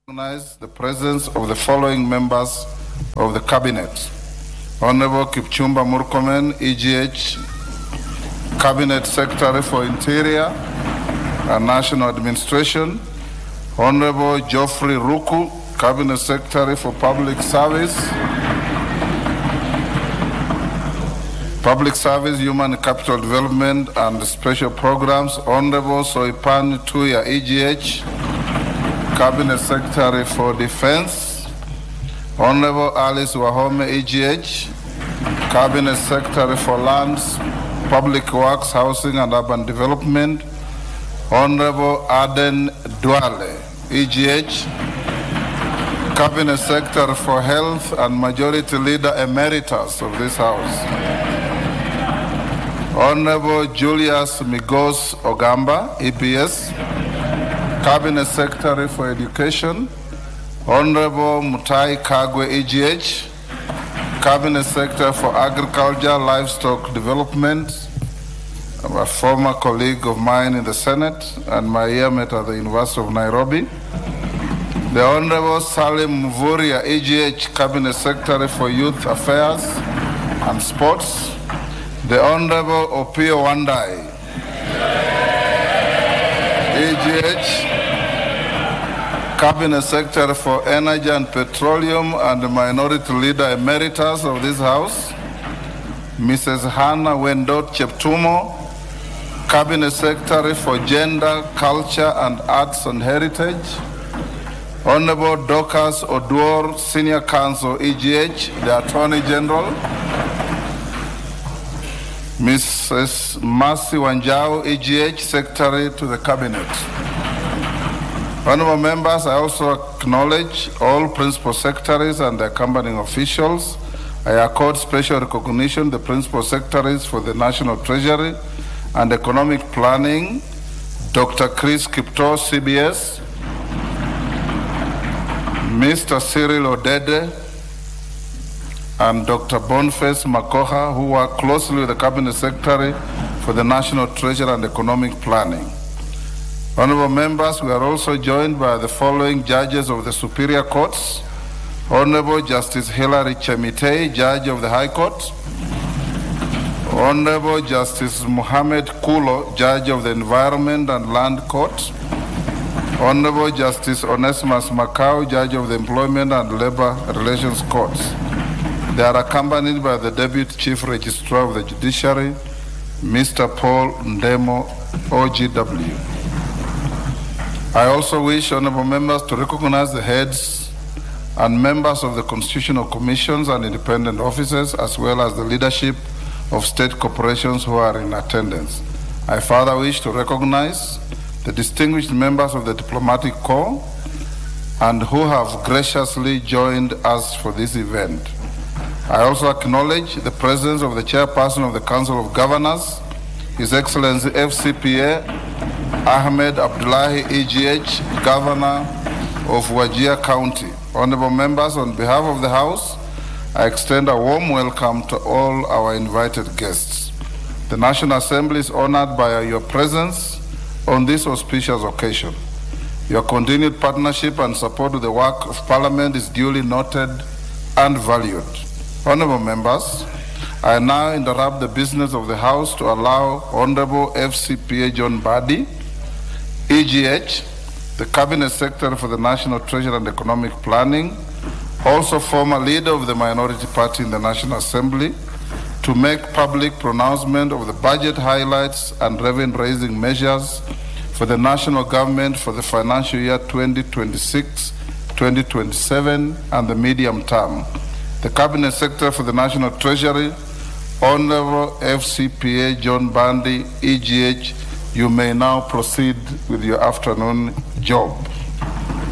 Recognize the presence of the following members of the cabinet: Honorable Kipchumba Murkomen, EGH, Cabinet Secretary for Interior and National Administration; Honorable Geoffrey Ruku, Cabinet Secretary for Public Service, Human Capital Development and Special Programs; Honorable Soipan Tuya, EGH, Cabinet Secretary for Defense; Honorable Alice Wahome, EGH, Cabinet Secretary for Lands, Public Works, Housing and Urban Development; Honorable Aden Duale, EGH, Cabinet Secretary for Health and Majority Leader Emeritus of this House; Honorable Julius Migos Ogamba, EPS, Cabinet Secretary for Education; Honorable Mutai Kagwe, EGH, Cabinet Secretary for Agriculture, Livestock Development, a former colleague of mine in the Senate and my yearmate at the University of Nairobi; the Honorable Salim Mvuria, EGH, Cabinet Secretary for Youth Affairs and Sports; the Honorable Opio Wandai, EGH, Cabinet Secretary for Energy and Petroleum and Minority Leader Emeritus of this House; Mrs. Hannah Wendot Cheptumo, Cabinet Secretary for Gender, Culture and Arts and Heritage; Honorable Dorcas Oduor, Senior Counsel, EGH, the Attorney General; Mrs. Mercy Wanjau, EGH, Secretary to the Cabinet. Honorable members, I also acknowledge all principal secretaries and the accompanying officials. I accord special recognition to the principal secretaries for the National Treasury and Economic Planning, Dr. Chris Kipto, CBS, Mr. Cyril Odede, and Dr. Boniface Makoha, who work closely with the Cabinet Secretary for the National Treasury and Economic Planning. Honorable members, we are also joined by the following judges of the Superior Courts: Honorable Justice Hilary Chemitei, Judge of the High Court; Honorable Justice Mohammed Kulo, Judge of the Environment and Land Court; Honorable Justice Onesimus Makau, Judge of the Employment and Labor Relations Courts. They are accompanied by the Deputy Chief Registrar of the Judiciary, Mr. Paul Ndemo, OGW. I also wish honorable members to recognize the heads and members of the constitutional commissions and independent officers, as well as the leadership of state corporations who are in attendance. I further wish to recognize the distinguished members of the diplomatic corps and who have graciously joined us for this event. I also acknowledge the presence of the chairperson of the Council of Governors, His Excellency FCPA Ahmed Abdullahi, EGH, Governor of Wajir County. Honorable members, on behalf of the House, I extend a warm welcome to all our invited guests. The National Assembly is honored by your presence on this auspicious occasion. Your continued partnership and support to the work of Parliament is duly noted and valued. Honorable members, I now interrupt the business of the House to allow Honorable FCPA John Badi, EGH, the Cabinet Secretary for the National Treasury and Economic Planning, also former leader of the minority party in the National Assembly, to make public pronouncement of the budget highlights and revenue-raising measures for the national government for the financial year 2026-2027 and the medium term. The Cabinet Secretary for the National Treasury, Honorable FCPA John Bandi, EGH, you may now proceed with your afternoon job.